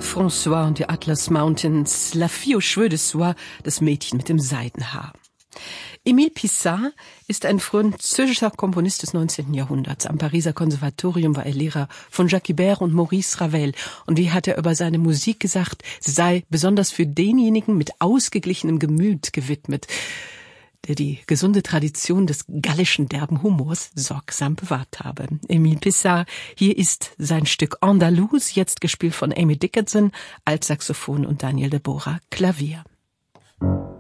François und die Atlas Mountains, La fille aux cheveux de soie, das Mädchen mit dem Seidenhaar. Émile Pissart ist ein französischer Komponist des 19. Jahrhunderts. Am Pariser Konservatorium war er Lehrer von Jacques Ibert und Maurice Ravel. Und wie hat er über seine Musik gesagt, sie sei besonders für denjenigen mit ausgeglichenem Gemüt gewidmet, der die gesunde Tradition des gallischen derben Humors sorgsam bewahrt habe. Émile Pissart, hier ist sein Stück Andalouse, jetzt gespielt von Amy Dickinson, Altsaxophon und Daniel de Bora, Klavier.